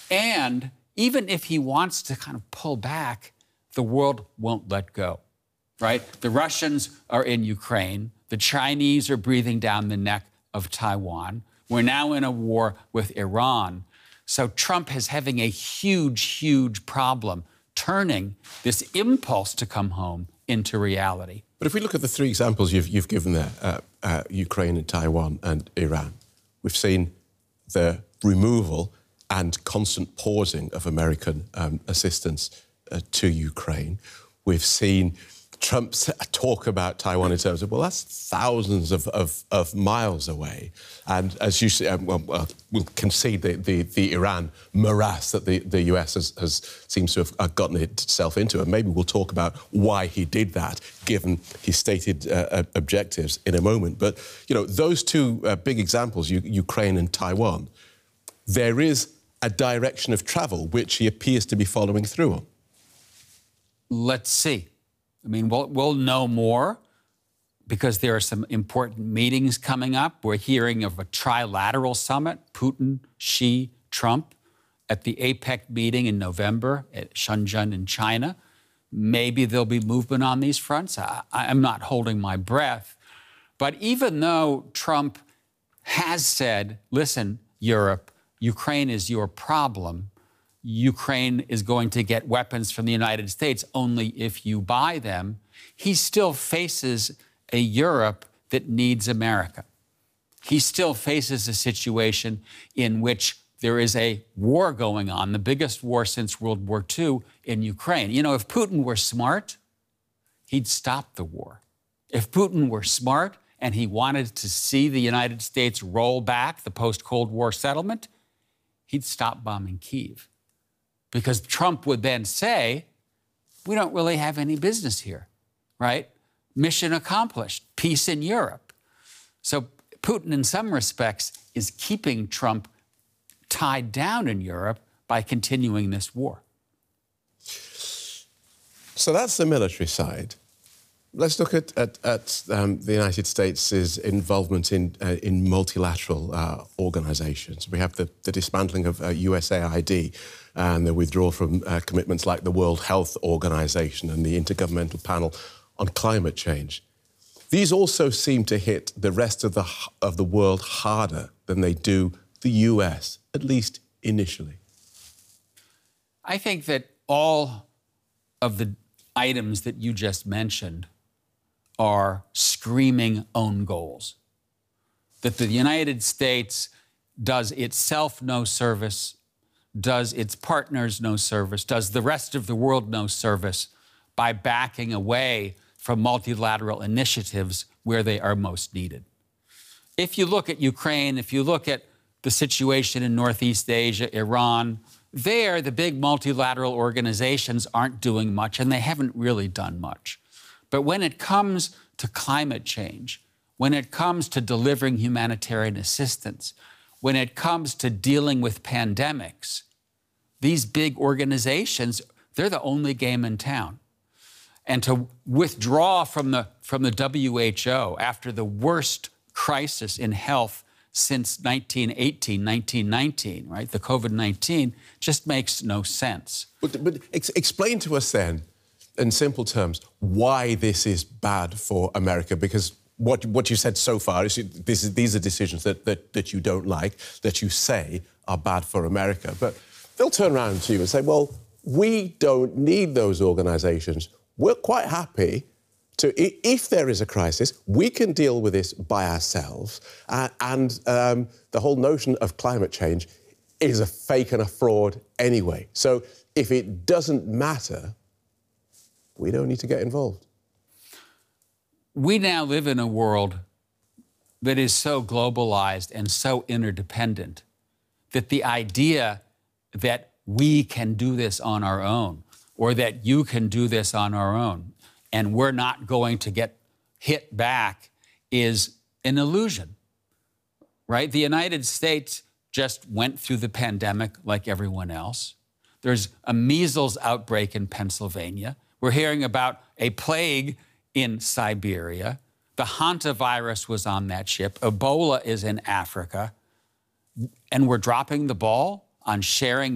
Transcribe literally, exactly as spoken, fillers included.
And even if he wants to kind of pull back, the world won't let go, right? The Russians are in Ukraine. The Chinese are breathing down the neck of Taiwan. We're now in a war with Iran. So Trump is having a huge, huge problem turning this impulse to come home into reality. But if we look at the three examples you've, you've given there, uh, uh, Ukraine and Taiwan and Iran, we've seen the removal and constant pausing of American um, assistance uh, to Ukraine. We've seen Trump talk about Taiwan in terms of, well, that's thousands of, of, of miles away. And as you say, um, well, well, we'll concede the, the, the Iran morass that the, the U S has, has seems to have gotten itself into. And maybe we'll talk about why he did that, given his stated uh, objectives in a moment. But, you know, those two uh, big examples, U Ukraine and Taiwan, there is a direction of travel which he appears to be following through on. Let's see. I mean, we'll, we'll know more because there are some important meetings coming up. We're hearing of a trilateral summit, Putin, Xi, Trump, at the APEC meeting in November at Shenzhen in China. Maybe there'll be movement on these fronts. I, I'm not holding my breath. But even though Trump has said, listen, Europe, Ukraine is your problem, Ukraine is going to get weapons from the United States only if you buy them, he still faces a Europe that needs America. He still faces a situation in which there is a war going on, the biggest war since World War Two in Ukraine. You know, if Putin were smart, he'd stop the war. If Putin were smart and he wanted to see the United States roll back the post-Cold War settlement, he'd stop bombing Kyiv. Because Trump would then say, we don't really have any business here, right? Mission accomplished, peace in Europe. So Putin, in some respects, is keeping Trump tied down in Europe by continuing this war. So that's the military side. Let's look at, at, at um, the United States' involvement in, uh, in multilateral uh, organisations. We have the, the dismantling of uh, U S A I D and the withdrawal from uh, commitments like the World Health Organization and the Intergovernmental Panel on Climate Change. These also seem to hit the rest of the, of the world harder than they do the U S, at least initially. I think that all of the items that you just mentioned are screaming own goals. That the United States does itself no service, does its partners no service, does the rest of the world no service by backing away from multilateral initiatives where they are most needed. If you look at Ukraine, if you look at the situation in Northeast Asia, Iran, there the big multilateral organizations aren't doing much, and they haven't really done much. But when it comes to climate change, when it comes to delivering humanitarian assistance, when it comes to dealing with pandemics, these big organizations, they're the only game in town. And to withdraw from the, from the W H O after the worst crisis in health since nineteen eighteen, nineteen nineteen, right, the COVID nineteen, just makes no sense. But, but ex explain to us then, in simple terms, why this is bad for America, because what, what you said so far is this is, these are decisions that, that, that you don't like, that you say are bad for America. But they'll turn around to you and say, well, we don't need those organisations. We're quite happy to, if there is a crisis, we can deal with this by ourselves. Uh, and um, the whole notion of climate change is a fake and a fraud anyway. So if it doesn't matter, we don't need to get involved. We now live in a world that is so globalized and so interdependent that the idea that we can do this on our own, or that you can do this on our own, and we're not going to get hit back, is an illusion, right? The United States just went through the pandemic like everyone else. There's a measles outbreak in Pennsylvania. We're hearing about a plague in Siberia. The hantavirus was on that ship. Ebola is in Africa. And we're dropping the ball on sharing